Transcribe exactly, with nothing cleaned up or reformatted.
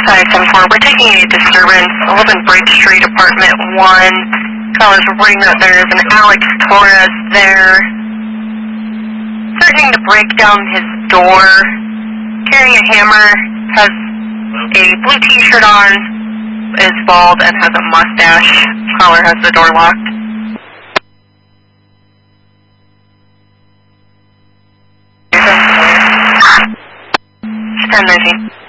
five seven four, we're taking a disturbance, eleven Bridge Street, apartment one. Callers reporting that there is an Alex Torres there, threatening to break down his door, carrying a hammer, has a blue t-shirt on, is bald, and has a mustache. Caller has the door locked. ten nineteen.